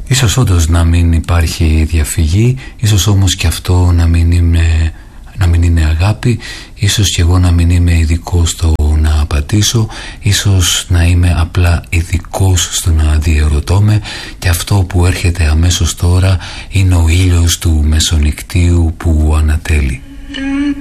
Ίσως όντως να μην υπάρχει διαφυγή, ίσως όμως και αυτό να μην είναι αγάπη, ίσως και εγώ να μην είμαι ειδικός στο να πατήσω, ίσως να είμαι απλά ειδικός στο να διερωτώμαι, και αυτό που έρχεται αμέσως τώρα είναι ο ήλιος του μεσονικτίου που ανατέλει.